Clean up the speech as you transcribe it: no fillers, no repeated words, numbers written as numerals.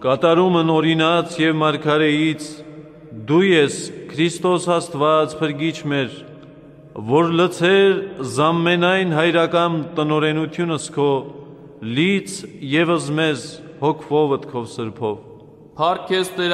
կատարումն օրինաց և մարգարեից, դու ես Քրիստոս Աստված փրկիչ մեր, որ լցեր զամենայն հայրական տնօրենությունս քո, լից ևս մեզ հոգվովդ քո սրբով։ Փառք քեզ, Տեր